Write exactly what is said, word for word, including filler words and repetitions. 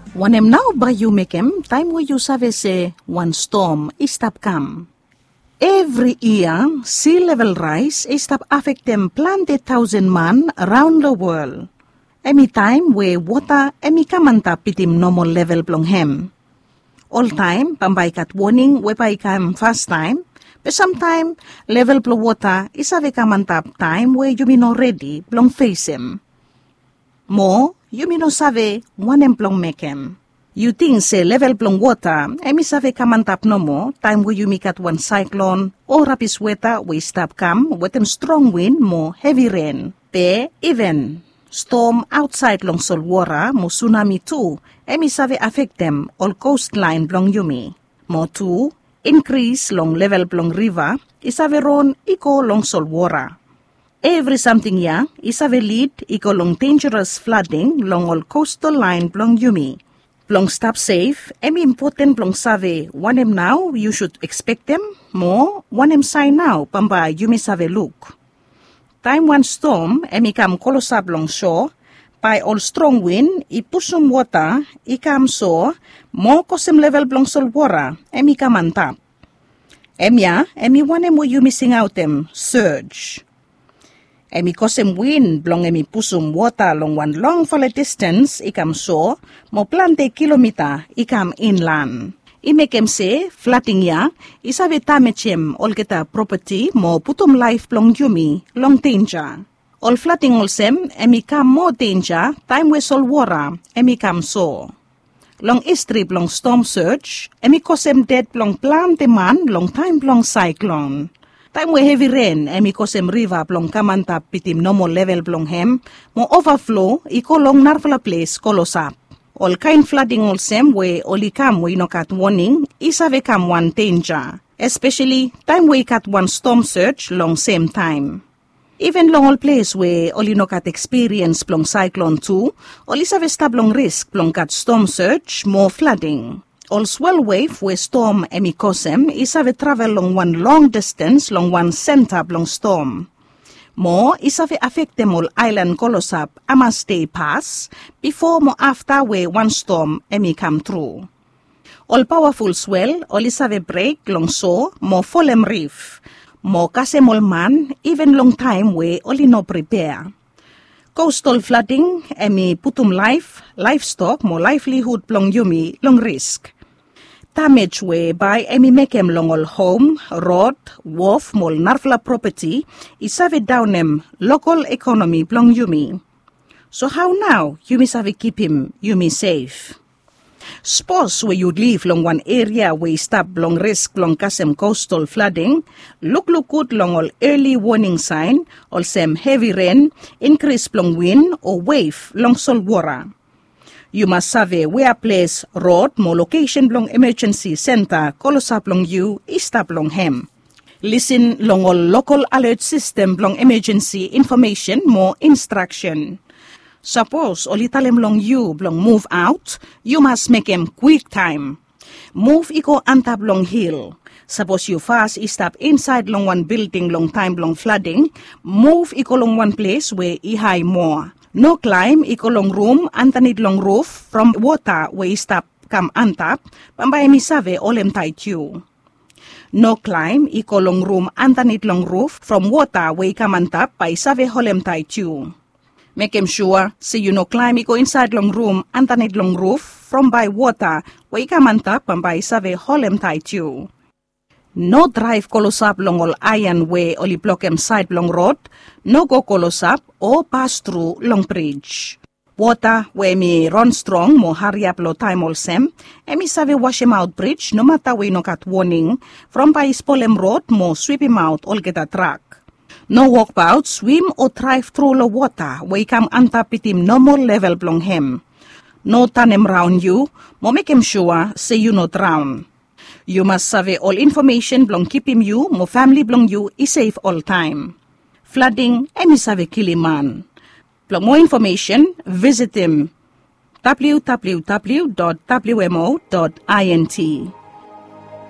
Wanem now ba you make em time where you save say one storm is stop come. Every year, sea level rise is stop affect them plenty thousand man around the world. Any time where water emi kamanta pitim normal level blong hem. All time, pambay kat warning wepay kam fast time, but sometime level blong water is ave kamantap time where you may not ready blong face him. More, you may not save one emplong make him. You think say level blong water, emi save kamantap no more, time where you make at one cyclone, or rapid weather we stop come with them strong wind, more heavy rain. Pe even storm outside long Solwara, mo tsunami too, emi save affect them all coastline blong yumi. More too, increase long level blong river, isave ron iko long Solwara. Every something ya, isave lead iko long dangerous flooding long all coastal line blong yumi. Blong stop safe, emi important blong save one em now, you should expect them, more one em sign now, pamba yumi save look. Time one storm, emi kam kolosab long shore, by all strong wind, i pusum water, i kam so, mo kosem level blong Solwara, emi kam antap. Emya, emi one em you missing out them, surge. Emi kosem wind blong emi pusum water long one long fall distance, i kam so, mo plante kilometer, i kam inland. I make em say, flooding ya, isave tamechem all geta property mo putum life blong yumi, long danger. All flooding all sem, emi kam more danger, time we Solwara, emi kam so. Long history blong storm surge, emi kosem dead blong plante man, long time blong cyclone. Time we heavy rain, emi kosem river blong kamanta pitim normal level blong hem, mo overflow, iko long narvala place kolosap. All kind flooding all same way only come we no cat warning is have come one danger, especially time we cat one storm surge long same time. Even long all place where only no cat experience long cyclone too, all is have a stab long risk long cat storm surge more flooding. All swell wave where storm emi kosem is have a travel long one long distance long one center long storm. More is have affect them all island kolosap ama stay pass before more after where one storm emi come through. All powerful swell all is have a break long so more folem reef. More kasemol man even long time where only no prepare. Coastal flooding emi putum life, livestock more livelihood long yumi long risk. Damage whereby emi make em long all home, road, wharf, mol narfla property, is have down em local economy blong yumi. So how now yumi save keep him yumi safe? Suppose where you live long one area where you stop long risk long kasem coastal flooding, look look good long all early warning sign, all same heavy rain, increase long wind or wave long Solwara. You must survey where place road, more location long emergency center, kolosap long you, istap long hem. Listen long all local alert system long emergency information, more instruction. Suppose all italem long you long move out, you must make em quick time. Move iko antap long hill. Suppose you fast istap inside long one building long time long flooding, move iko long one place where i high more. No climb iko long room antanid long roof from water where stop come antap, pambay mi save olem tight you. No climb iko long room antanid long roof from water where come antap by save holem tight you. Make him sure say you no climb iko inside long room antanid long roof from by water where come antap pambay save holem tight you. No drive kolosap long all iron way only block em side long road, no go kolosap or pass through long bridge. Water where me run strong mo hurry up lo time all sem, emi save wash him out bridge no matter we no got warning, from by spolem road mo sweep him out all get a track. No walk about, swim or drive through the water where come antap it him normal level blong him. No turn him round you, mo make him sure say you no drown. You must survey all information blong keep him you, mo family blong you is safe all time. Flooding, emi save kill him man. For more information, visit him w w w dot w m o dot int.